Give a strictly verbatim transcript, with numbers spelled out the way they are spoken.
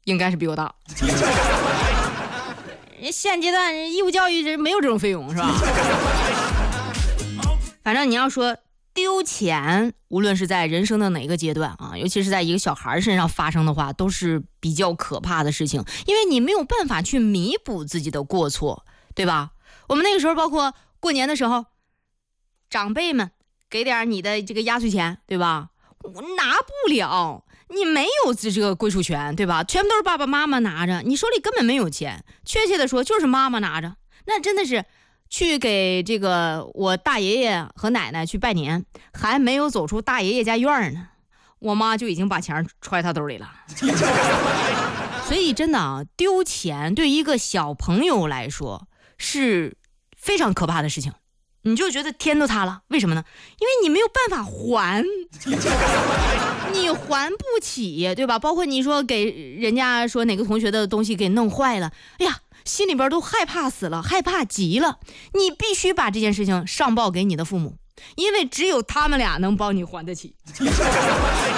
应该是比我大。现阶段义务教育没有这种费用是吧？反正你要说丢钱，无论是在人生的哪个阶段啊，尤其是在一个小孩身上发生的话，都是比较可怕的事情，因为你没有办法去弥补自己的过错，对吧？我们那个时候包括过年的时候，长辈们给点你的这个压岁钱，对吧？我拿不了，你没有这个归属权，对吧？全部都是爸爸妈妈拿着，你手里根本没有钱，确切的说就是妈妈拿着。那真的是去给这个我大爷爷和奶奶去拜年，还没有走出大爷爷家院呢，我妈就已经把钱揣他兜里了。所以真的啊，丢钱对一个小朋友来说是非常可怕的事情，你就觉得天都塌了。为什么呢？因为你没有办法还，你还不起，对吧？包括你说给人家说哪个同学的东西给弄坏了，哎呀，心里边都害怕死了，害怕极了。你必须把这件事情上报给你的父母，因为只有他们俩能帮你还得起。